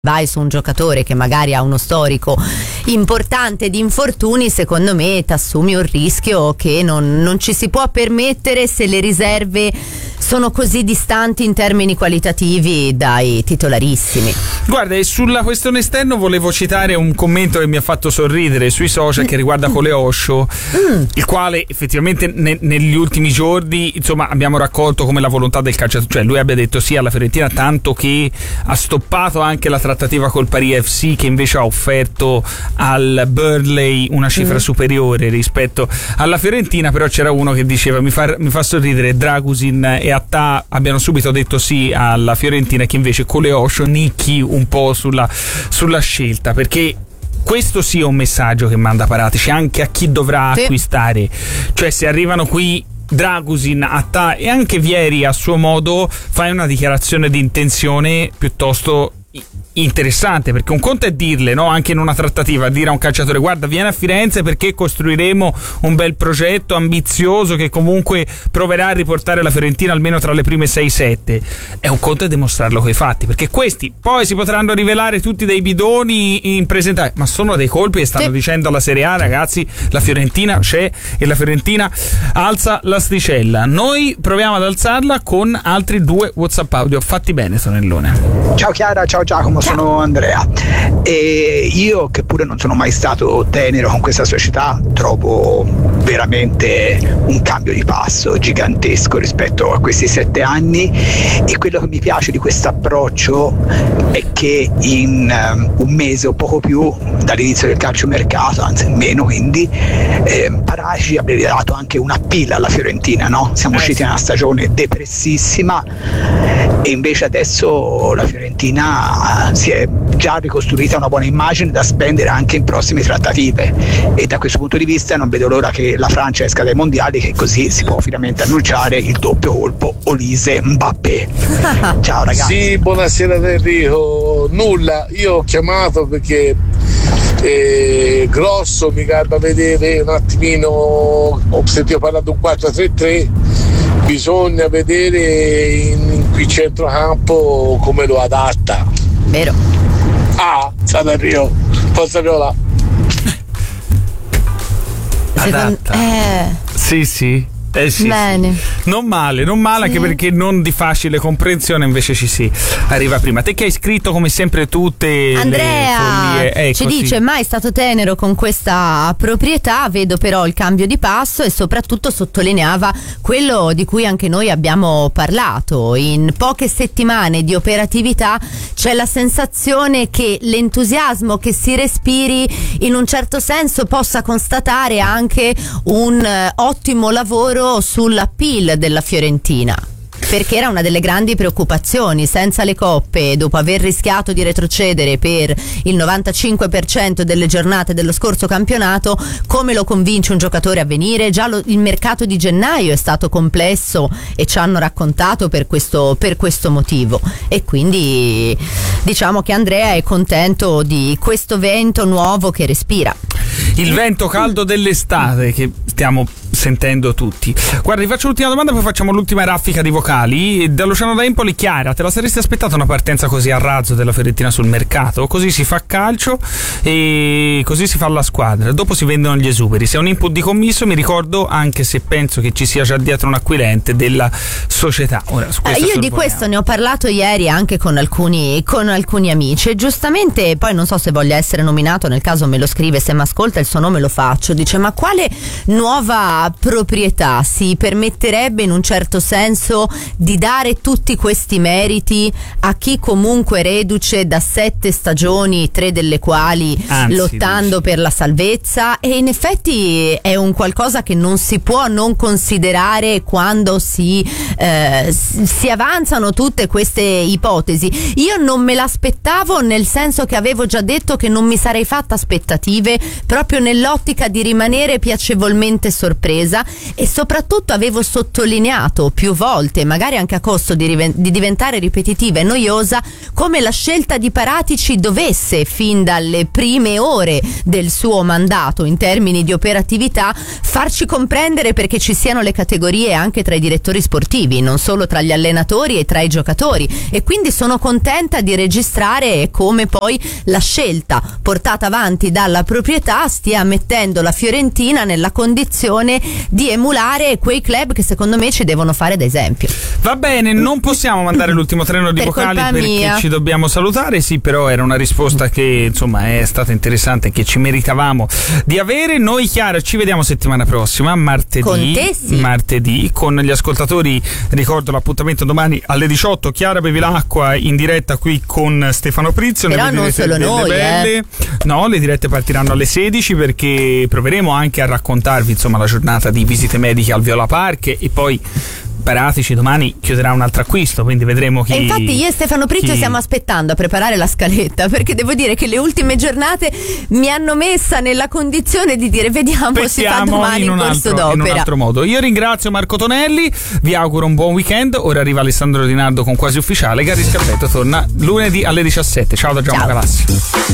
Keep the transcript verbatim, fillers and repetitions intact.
vai su un giocatore che magari ha uno storico importante di infortuni, secondo me t'assumi un rischio che non, non ci si può permettere se le riserve sono così distanti in termini qualitativi dai titolarissimi. Guarda, e sulla questione esterno volevo citare un commento che mi ha fatto sorridere sui social che riguarda Coleosho, mm. il quale effettivamente ne, negli ultimi giorni insomma abbiamo raccolto come la volontà del calciatore, cioè lui abbia detto sì alla Fiorentina, tanto che ha stoppato anche la trattativa col Paris F C, che invece ha offerto al Burnley una cifra mm. superiore rispetto alla Fiorentina. Però c'era uno che diceva mi fa, mi fa sorridere, Dragusin e Attà abbiano subito detto sì alla Fiorentina, che invece Coleosho nicchi un po' sulla, sulla scelta, perché questo sì è un messaggio che manda Paratici anche a chi dovrà sì. acquistare, cioè se arrivano qui Dragusin, Attà e anche Vieri a suo modo, fai una dichiarazione di intenzione piuttosto interessante, perché un conto è dirle, no, anche in una trattativa, dire a un calciatore guarda vieni a Firenze perché costruiremo un bel progetto ambizioso che comunque proverà a riportare la Fiorentina almeno tra le prime sei sette. È un conto è dimostrarlo coi fatti, perché questi poi si potranno rivelare tutti dei bidoni impresentabili, ma sono dei colpi e stanno sì. dicendo alla Serie A ragazzi la Fiorentina c'è e la Fiorentina alza l'asticella. Noi proviamo ad alzarla con altri due WhatsApp audio fatti bene, Tonellone. Ciao Chiara, ciao Giacomo, sono Andrea e io che pure non sono mai stato tenero con questa società trovo veramente un cambio di passo gigantesco rispetto a questi sette anni, e quello che mi piace di questo approccio è che in um, un mese o poco più dall'inizio del calciomercato, anzi meno quindi, eh, Paratici ha dato anche una pilla alla Fiorentina, no? Siamo eh, usciti sì. in una stagione depressissima e invece adesso la Fiorentina si è già ricostruita una buona immagine da spendere anche in prossime trattative, e da questo punto di vista non vedo l'ora che la Francia esca dai mondiali, che così si può finalmente annunciare il doppio colpo Olise-Mbappé. Ciao ragazzi. Sì, buonasera Enrico. Nulla, io ho chiamato perché eh, Grosso mi garba vedere un attimino, ho sentito parlare di un quattro tre tre, bisogna vedere in, in qui centrocampo come lo adatta. Vero. Ah, San Rio, forza viola. Adatta. Eh. Sì, sì. Eh sì, Bene. Sì. Non male, non male, sì. Anche perché non di facile comprensione invece ci si arriva prima. Te che hai scritto come sempre tutte Andrea le follie, ci così. dice mai stato tenero con questa proprietà, vedo però il cambio di passo, e soprattutto sottolineava quello di cui anche noi abbiamo parlato. In poche settimane di operatività c'è la sensazione che l'entusiasmo che si respiri in un certo senso possa constatare anche un uh, ottimo lavoro sull'appeal della Fiorentina, perché era una delle grandi preoccupazioni. Senza le coppe, dopo aver rischiato di retrocedere per il novantacinque per cento delle giornate dello scorso campionato, come lo convince un giocatore a venire? Già lo, il mercato di gennaio è stato complesso e ci hanno raccontato per questo, per questo motivo, e quindi diciamo che Andrea è contento di questo vento nuovo che respira, il vento caldo dell'estate che stiamo sentendo tutti. Guarda, ti faccio l'ultima domanda, poi facciamo l'ultima raffica di vocali. Da Luciano da Empoli, Chiara, te la saresti aspettata una partenza così a razzo della Fiorentina sul mercato? Così si fa calcio e così si fa la squadra, dopo si vendono gli esuberi. Se è un input di commisso, mi ricordo, anche se penso che ci sia già dietro un acquirente della società. Ora, su eh, io di questo ne ho parlato ieri anche con alcuni, con alcuni amici, e giustamente poi non so se voglia essere nominato, nel caso me lo scrive, se mi ascolta il suo nome lo faccio. Dice: ma quale nuova proprietà si permetterebbe in un certo senso di dare tutti questi meriti a chi comunque reduce da sette stagioni, tre delle quali Anzi, lottando dici. per la salvezza? E in effetti è un qualcosa che non si può non considerare quando si, eh, si avanzano tutte queste ipotesi. Io non me l'aspettavo, nel senso che avevo già detto che non mi sarei fatta aspettative, proprio nell'ottica di rimanere piacevolmente piacevamente sorpresa e soprattutto avevo sottolineato più volte, magari anche a costo di, riven- di diventare ripetitiva e noiosa, come la scelta di Paratici dovesse, fin dalle prime ore del suo mandato in termini di operatività, farci comprendere perché ci siano le categorie anche tra i direttori sportivi, non solo tra gli allenatori e tra i giocatori, e quindi sono contenta di registrare come poi la scelta portata avanti dalla proprietà stia mettendo la Fiorentina nella condizione di emulare quei club che secondo me ci devono fare da esempio. Va bene, non possiamo mandare l'ultimo treno di Per vocali colpa perché mia. ci dobbiamo salutare, sì, però era una risposta che insomma è stata interessante e che ci meritavamo di avere. Noi, Chiara, ci vediamo settimana prossima, martedì. Con te, sì. Martedì, con gli ascoltatori ricordo l'appuntamento domani alle diciotto, Chiara Bevilacqua in diretta qui con Stefano Prizio. Però ne non vedrete solo delle noi, belle. eh. No, le dirette partiranno alle sedici perché proveremo anche a raccontarvi insomma la giornata di visite mediche al Viola Park e poi Paratici domani chiuderà un altro acquisto, quindi vedremo chi. E infatti io e Stefano Prizio chi... stiamo aspettando a preparare la scaletta, perché devo dire che le ultime giornate mi hanno messa nella condizione di dire vediamo se si fa domani in, in corso altro, d'opera. in un altro modo. Io ringrazio Marco Tonelli, vi auguro un buon weekend. Ora arriva Alessandro Rinaldo con Quasi Ufficiale. Gary Scarpetto torna lunedì alle diciassette. Ciao da Giacomo Ciao. Galassi.